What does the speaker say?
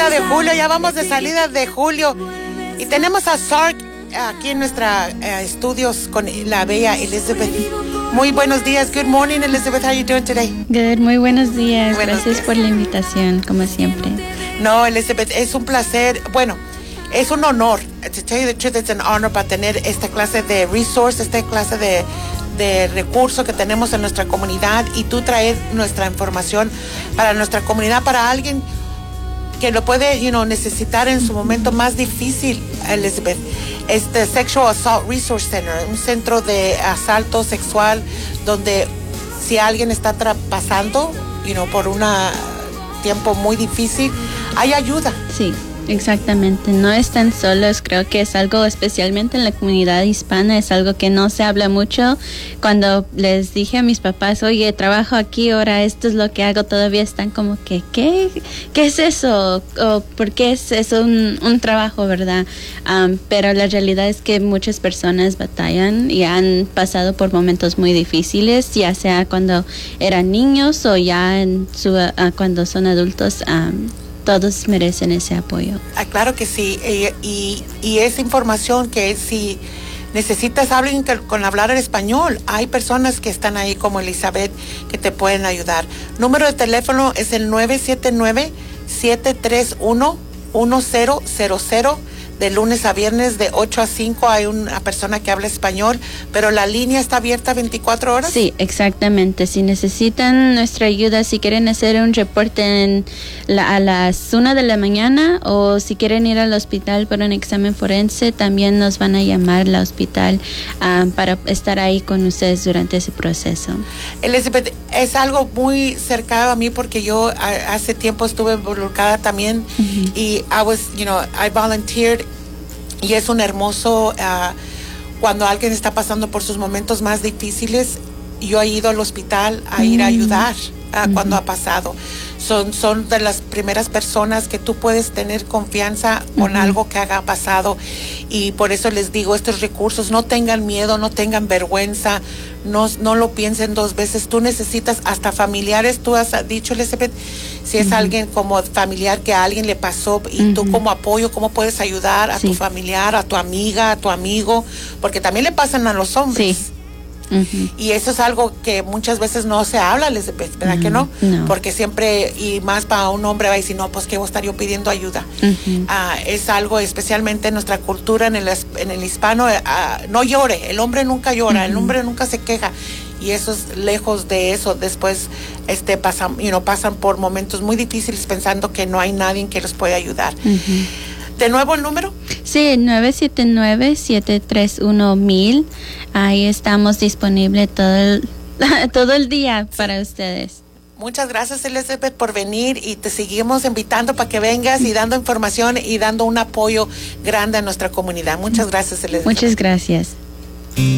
salida de julio, ya vamos de salida de julio. Y tenemos a Sark aquí en nuestra estudios con la bella Elizabeth. Muy buenos días. Good morning, Elizabeth. How are you doing today? Good, muy buenos días. Buenos Gracias días por la invitación, como siempre. No, Elizabeth, es un placer. Bueno, es un honor. To tell you the truth, it's an honor para tener esta clase de resource, esta clase de recursos que tenemos en nuestra comunidad y tú traer nuestra información para nuestra comunidad, para alguien que lo puede, necesitar en su momento más difícil, Elizabeth. Este Sexual Assault Resource Center, un centro de asalto sexual donde si alguien está pasando, por un tiempo muy difícil, hay ayuda. Sí, exactamente. No están solos. Creo que es algo, especialmente en la comunidad hispana, es algo que no se habla mucho. Cuando les dije a mis papás, oye, trabajo aquí, ahora esto es lo que hago, todavía están como que, ¿qué es eso? ¿O por qué es eso un trabajo, verdad? Pero la realidad es que muchas personas batallan y han pasado por momentos muy difíciles, ya sea cuando eran niños o ya cuando son adultos. Todos merecen ese apoyo. Claro que sí. Y esa información que si necesitas a alguien con hablar en español, hay personas que están ahí como Elizabeth que te pueden ayudar. Número de teléfono es el 979-731-1000. De lunes a viernes de 8 a 5 hay una persona que habla español, pero la línea está abierta 24 horas. Sí, exactamente. Si necesitan nuestra ayuda, si quieren hacer un reporte a las 1 de la mañana o si quieren ir al hospital por un examen forense, también nos van a llamar al hospital para estar ahí con ustedes durante ese proceso. Elizabeth, es algo muy cercano a mí porque yo hace tiempo estuve involucrada también y I volunteered. Y es un hermoso, cuando alguien está pasando por sus momentos más difíciles, yo he ido al hospital a ir a ayudar cuando ha pasado. Son de las primeras personas que tú puedes tener confianza con algo que haya pasado. Y por eso les digo, estos recursos, no tengan miedo, no tengan vergüenza, no lo piensen dos veces. Tú necesitas hasta familiares, tú has dicho, Elizabeth, si es alguien como familiar que a alguien le pasó y tú como apoyo, ¿cómo puedes ayudar a tu familiar, a tu amiga, a tu amigo? Porque también le pasan a los hombres. Sí. Y eso es algo que muchas veces no se habla, ¿verdad que no? Porque siempre, y más para un hombre, va a decir, no, pues que voy a estar yo pidiendo ayuda. Es algo, especialmente en nuestra cultura, en el hispano, no llore, el hombre nunca llora, el hombre nunca se queja. Y eso es lejos de eso. Después pasan por momentos muy difíciles pensando que no hay nadie que los pueda ayudar. ¿De nuevo el número? Sí, 979-731-1000. Ahí estamos disponibles todo el día para ustedes. Muchas gracias, Elizabeth, por venir y te seguimos invitando para que vengas y dando información y dando un apoyo grande a nuestra comunidad. Muchas gracias, Elizabeth. Muchas gracias.